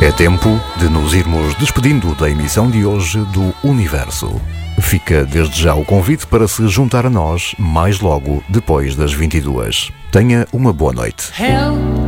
É tempo de nos irmos despedindo da emissão de hoje do Universo. Fica desde já o convite para se juntar a nós mais logo depois das 22. Tenha uma boa noite.